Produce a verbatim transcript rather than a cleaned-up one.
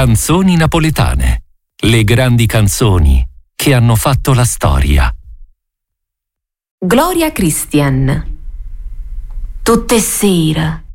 Canzoni napoletane. Le grandi canzoni che hanno fatto la storia. Gloria Christian. Tutte sera,